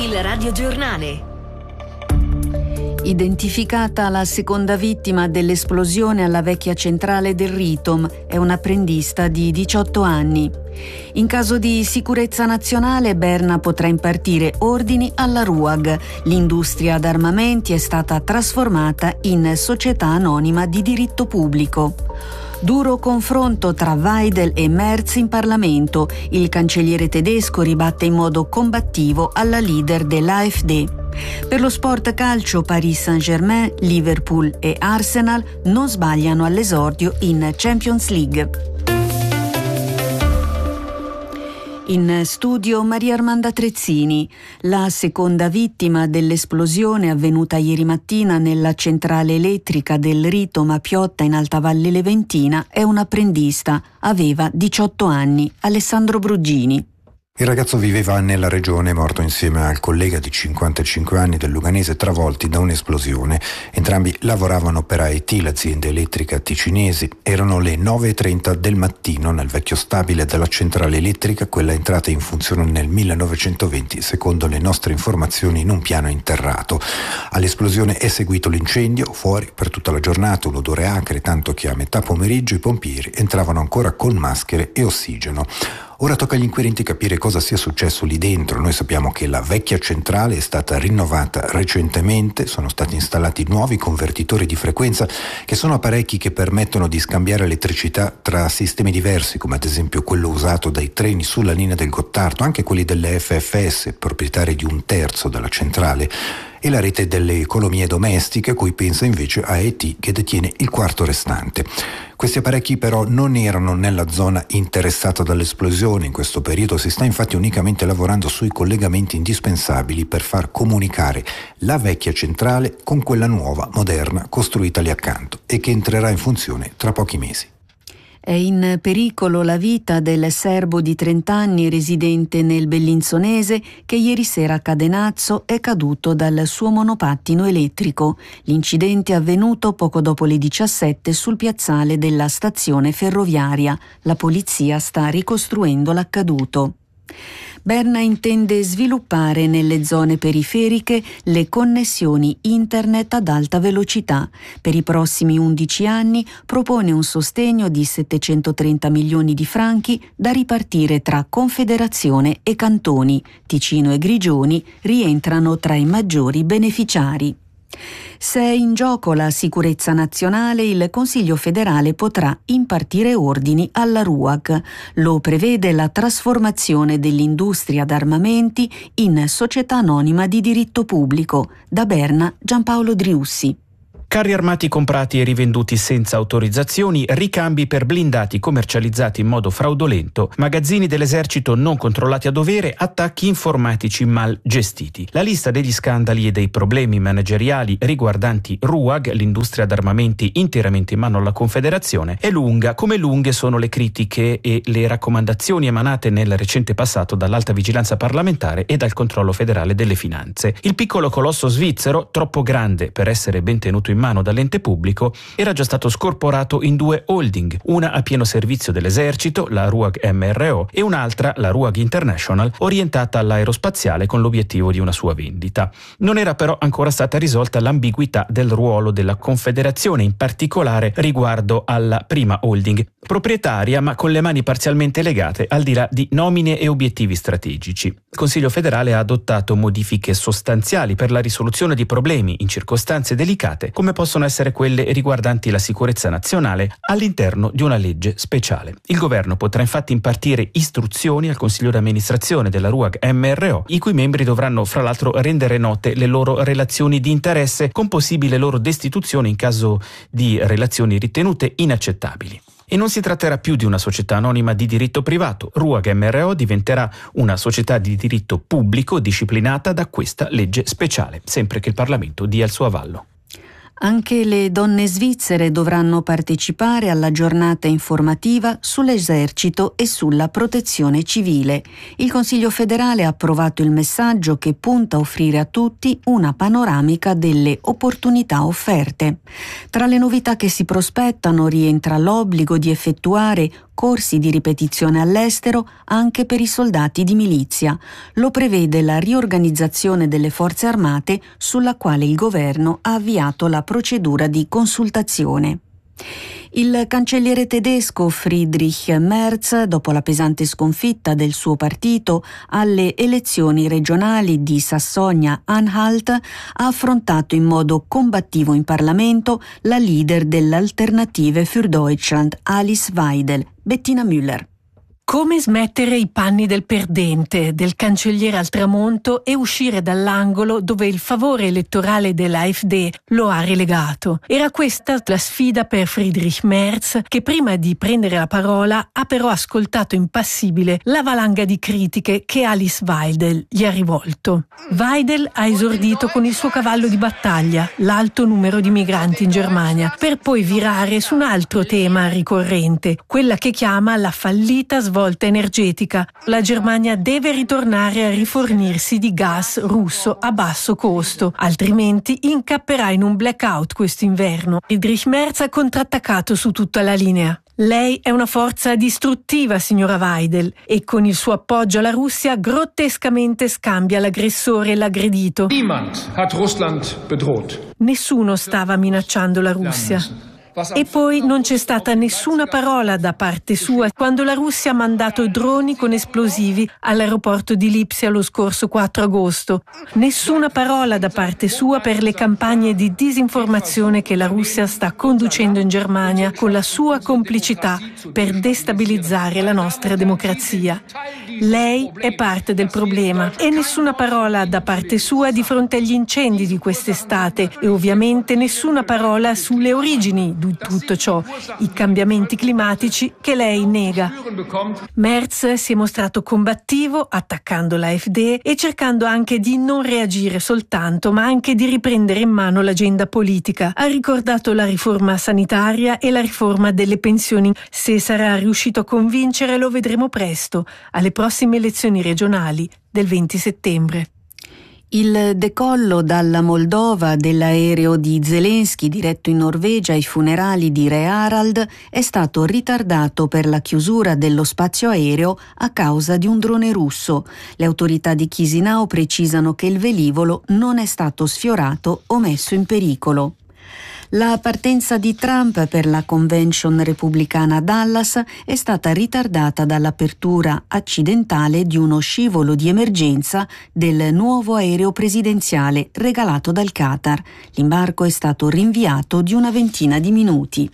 Il radiogiornale. Identificata la seconda vittima dell'esplosione alla vecchia centrale del Ritom, è un'apprendista di 18 anni. In caso di sicurezza nazionale, Berna potrà impartire ordini alla RUAG. L'industria d'armamenti è stata trasformata in società anonima di diritto pubblico. Duro confronto tra Weidel e Merz in Parlamento. Il cancelliere tedesco ribatte in modo combattivo alla leader dell'AfD. Per lo sport calcio, Paris Saint-Germain, Liverpool e Arsenal non sbagliano all'esordio in Champions League. In studio Maria Armanda Trezzini. La seconda vittima dell'esplosione avvenuta ieri mattina nella centrale elettrica del Ritom a Piotta in Alta Valle Leventina è un apprendista. Aveva 18 anni, Alessandro Bruggini. Il ragazzo viveva nella regione, morto insieme al collega di 55 anni del Luganese, travolti da un'esplosione. Entrambi lavoravano per AET, l'azienda elettrica ticinesi. Erano le 9:30 del mattino nel vecchio stabile della centrale elettrica, quella entrata in funzione nel 1920, secondo le nostre informazioni, in un piano interrato. All'esplosione è seguito l'incendio, fuori per tutta la giornata un odore acre, tanto che a metà pomeriggio i pompieri entravano ancora con maschere e ossigeno. Ora tocca agli inquirenti capire cosa sia successo lì dentro. Noi sappiamo che la vecchia centrale è stata rinnovata recentemente, sono stati installati nuovi convertitori di frequenza, che sono apparecchi che permettono di scambiare elettricità tra sistemi diversi, come ad esempio quello usato dai treni sulla linea del Gottardo, anche quelli delle FFS, proprietari di un terzo della centrale, e la rete delle economie domestiche, a cui pensa invece AET, che detiene il quarto restante. Questi apparecchi però non erano nella zona interessata dall'esplosione. In questo periodo si sta infatti unicamente lavorando sui collegamenti indispensabili per far comunicare la vecchia centrale con quella nuova, moderna, costruita lì accanto e che entrerà in funzione tra pochi mesi. È in pericolo la vita del serbo di 30 anni residente nel Bellinzonese che ieri sera a Cadenazzo è caduto dal suo monopattino elettrico. L'incidente è avvenuto poco dopo le 17 sul piazzale della stazione ferroviaria. La polizia sta ricostruendo l'accaduto. Berna intende sviluppare nelle zone periferiche le connessioni internet ad alta velocità. Per i prossimi 11 anni propone un sostegno di 730 milioni di franchi da ripartire tra Confederazione e cantoni. Ticino e Grigioni rientrano tra i maggiori beneficiari. Se è in gioco la sicurezza nazionale, il Consiglio federale potrà impartire ordini alla RUAG. Lo prevede la trasformazione dell'industria d'armamenti in società anonima di diritto pubblico. Da Berna, Giampaolo Driussi. Carri armati comprati e rivenduti senza autorizzazioni, ricambi per blindati commercializzati in modo fraudolento, magazzini dell'esercito non controllati a dovere, attacchi informatici mal gestiti. La lista degli scandali e dei problemi manageriali riguardanti RUAG, l'industria d'armamenti interamente in mano alla Confederazione, è lunga, come lunghe sono le critiche e le raccomandazioni emanate nel recente passato dall'Alta Vigilanza Parlamentare e dal Controllo Federale delle Finanze. Il piccolo colosso svizzero, troppo grande per essere ben tenuto in mano dall'ente pubblico, era già stato scorporato in 2 holding, una a pieno servizio dell'esercito, la RUAG MRO, e un'altra, la RUAG International, orientata all'aerospaziale con l'obiettivo di una sua vendita. Non era però ancora stata risolta l'ambiguità del ruolo della Confederazione, in particolare riguardo alla prima holding, proprietaria ma con le mani parzialmente legate al di là di nomine e obiettivi strategici. Il Consiglio federale ha adottato modifiche sostanziali per la risoluzione di problemi in circostanze delicate, come possono essere quelle riguardanti la sicurezza nazionale, all'interno di una legge speciale. Il governo potrà infatti impartire istruzioni al Consiglio d'amministrazione della RUAG MRO, i cui membri dovranno fra l'altro rendere note le loro relazioni di interesse, con possibile loro destituzione in caso di relazioni ritenute inaccettabili. E non si tratterà più di una società anonima di diritto privato. RUAG MRO diventerà una società di diritto pubblico disciplinata da questa legge speciale, sempre che il Parlamento dia il suo avallo. Anche le donne svizzere dovranno partecipare alla giornata informativa sull'esercito e sulla protezione civile. Il Consiglio federale ha approvato il messaggio che punta a offrire a tutti una panoramica delle opportunità offerte. Tra le novità che si prospettano rientra l'obbligo di effettuare corsi di ripetizione all'estero anche per i soldati di milizia. Lo prevede la riorganizzazione delle forze armate sulla quale il governo ha avviato la procedura di consultazione. Il cancelliere tedesco Friedrich Merz, dopo la pesante sconfitta del suo partito alle elezioni regionali di Sassonia-Anhalt, ha affrontato in modo combattivo in Parlamento la leader dell'Alternative für Deutschland, Alice Weidel. Bettina Müller. Come smettere i panni del perdente, del cancelliere al tramonto e uscire dall'angolo dove il favore elettorale dell'AfD lo ha relegato. Era questa la sfida per Friedrich Merz, che prima di prendere la parola ha però ascoltato impassibile la valanga di critiche che Alice Weidel gli ha rivolto. Weidel ha esordito con il suo cavallo di battaglia, l'alto numero di migranti in Germania, per poi virare su un altro tema ricorrente, quella che chiama la fallita svolta energetica. La Germania deve ritornare a rifornirsi di gas russo a basso costo, altrimenti incapperà in un blackout quest'inverno. Friedrich Merz ha contrattaccato su tutta la linea. Lei è una forza distruttiva, signora Weidel, e con il suo appoggio alla Russia grottescamente scambia l'aggressore e l'aggredito. Niemand hat Russland bedroht. Nessuno stava minacciando la Russia. E poi non c'è stata nessuna parola da parte sua quando la Russia ha mandato droni con esplosivi all'aeroporto di Lipsia lo scorso 4 agosto. Nessuna parola da parte sua per le campagne di disinformazione che la Russia sta conducendo in Germania con la sua complicità per destabilizzare la nostra democrazia. Lei è parte del problema e nessuna parola da parte sua di fronte agli incendi di quest'estate e ovviamente nessuna parola sulle origini di tutto ciò, i cambiamenti climatici che lei nega. Merz si è mostrato combattivo attaccando l'AfD e cercando anche di non reagire soltanto, ma anche di riprendere in mano l'agenda politica. Ha ricordato la riforma sanitaria e la riforma delle pensioni. Se sarà riuscito a convincere lo vedremo presto, alle prossime elezioni regionali del 20 settembre. Il decollo dalla Moldova dell'aereo di Zelensky diretto in Norvegia ai funerali di Re Harald è stato ritardato per la chiusura dello spazio aereo a causa di un drone russo. Le autorità di Chisinau precisano che il velivolo non è stato sfiorato o messo in pericolo. La partenza di Trump per la convention repubblicana a Dallas è stata ritardata dall'apertura accidentale di uno scivolo di emergenza del nuovo aereo presidenziale regalato dal Qatar. L'imbarco è stato rinviato di una ventina di minuti.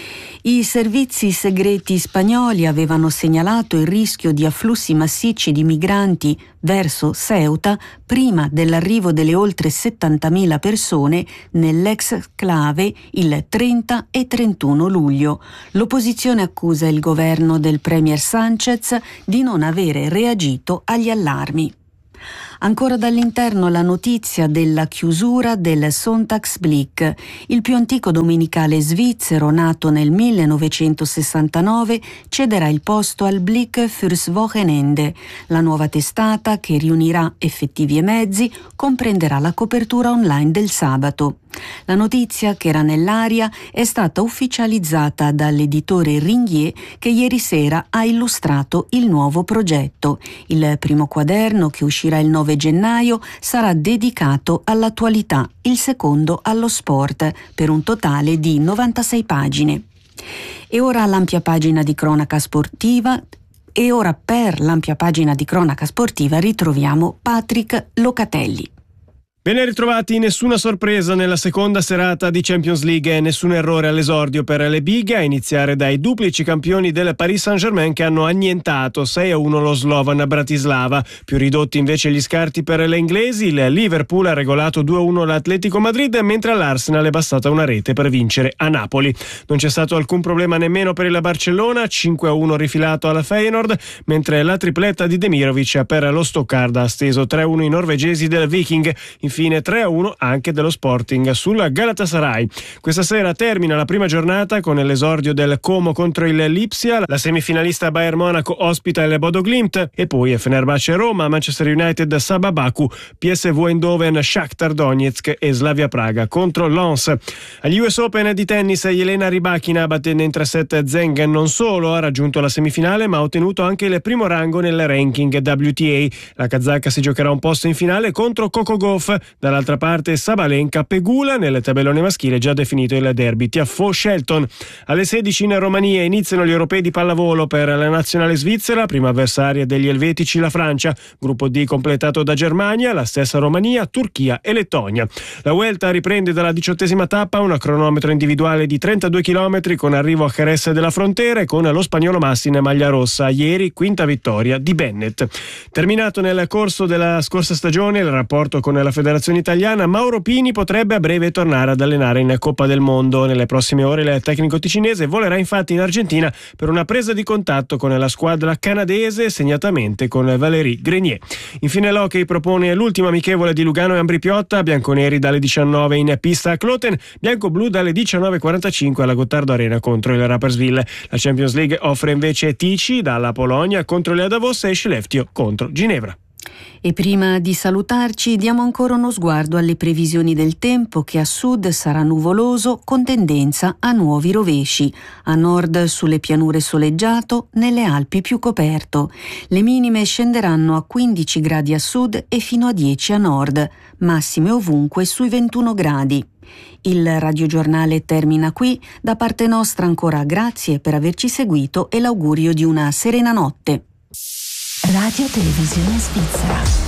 I servizi segreti spagnoli avevano segnalato il rischio di afflussi massicci di migranti verso Ceuta prima dell'arrivo delle oltre 70.000 persone nell'ex-clave il 30 e 31 luglio. L'opposizione accusa il governo del premier Sánchez di non avere reagito agli allarmi. Ancora dall'interno la notizia della chiusura del Sonntagsblick, il più antico domenicale svizzero nato nel 1969 cederà il posto al Blick fürs Wochenende. La nuova testata, che riunirà effettivi e mezzi, comprenderà la copertura online del sabato. La notizia, che era nell'aria, è stata ufficializzata dall'editore Ringier, che ieri sera ha illustrato il nuovo progetto. Il primo quaderno, che uscirà il 9 gennaio, sarà dedicato all'attualità, il secondo allo sport, per un totale di 96 pagine. E ora l'ampia pagina di cronaca sportiva. E ora per l'ampia pagina di cronaca sportiva ritroviamo Patrick Locatelli. Ben ritrovati, nessuna sorpresa nella seconda serata di Champions League e nessun errore all'esordio per le big, a iniziare dai duplici campioni del Paris Saint-Germain che hanno annientato 6-1 lo Slovan Bratislava. Più ridotti invece gli scarti per le inglesi, il Liverpool ha regolato 2-1 l'Atletico Madrid, mentre all'Arsenal è bastata una rete per vincere a Napoli. Non c'è stato alcun problema nemmeno per il Barcellona, 5-1 rifilato alla Feyenoord, mentre la tripletta di Demirovic per lo Stoccarda ha steso 3-1 i norvegesi del Viking. Infine infine 3-1 anche dello Sporting sul Galatasaray. Questa sera termina la prima giornata con l'esordio del Como contro il Lipsia, la semifinalista Bayern Monaco ospita il Bodo Glimt e poi Fenerbahce Roma, Manchester United Sabah Baku, PSV Eindhoven, Shakhtar Donetsk e Slavia Praga contro Lens. Agli US Open di tennis Jelena Rybakina, battendo in 3-7 Zheng, non solo ha raggiunto la semifinale ma ha ottenuto anche il primo rango nel ranking WTA. La kazaka si giocherà un posto in finale contro Coco Gauff. Dall'altra parte Sabalenka Pegula, nel tabellone maschile già definito il derby Tiafoe-Shelton. Alle 16 in Romania iniziano gli europei di pallavolo per la nazionale svizzera, prima avversaria degli elvetici la Francia, gruppo D completato da Germania, la stessa Romania, Turchia e Lettonia. La Vuelta riprende dalla 18ª tappa, un cronometro individuale di 32 km con arrivo a Jerez della Frontera e con lo spagnolo Massi in maglia rossa. Ieri quinta vittoria di Bennett. Terminato nel corso della scorsa stagione il rapporto con la federazione italiana, Mauro Pini potrebbe a breve tornare ad allenare in Coppa del Mondo. Nelle prossime ore il tecnico ticinese volerà infatti in Argentina per una presa di contatto con la squadra canadese, segnatamente con Valérie Grenier. Infine l'Hockey propone l'ultima amichevole di Lugano e Ambri Piotta, bianconeri dalle 19 in pista a Kloten, bianco-blu dalle 19:45 alla Gottardo Arena contro il Rapperswil. La Champions League offre invece Tichy dalla Polonia contro il Davos e Skellefteå contro Ginevra. E prima di salutarci diamo ancora uno sguardo alle previsioni del tempo, che a sud sarà nuvoloso con tendenza a nuovi rovesci, a nord sulle pianure soleggiato, nelle Alpi più coperto. Le minime scenderanno a 15 gradi a sud e fino a 10 a nord, massime ovunque sui 21 gradi. Il radiogiornale termina qui, da parte nostra ancora grazie per averci seguito e l'augurio di una serena notte. Radio Televisione Svizzera.